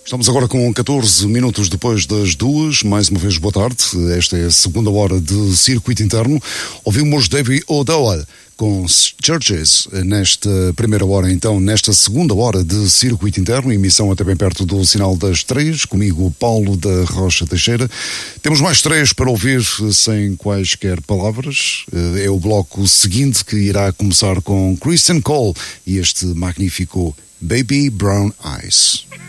Estamos agora com 14 minutos depois das 2. Mais uma vez, boa tarde. Esta é a segunda hora de Circuito Interno. Ouvimos David O'Dowell com Churches nesta primeira hora, então nesta segunda hora de Circuito Interno, emissão até bem perto do sinal das 3, comigo Paulo da Rocha Teixeira. Temos mais 3 para ouvir sem quaisquer palavras. É o bloco seguinte que irá começar com Christian Cole e este magnífico Baby Brown Eyes.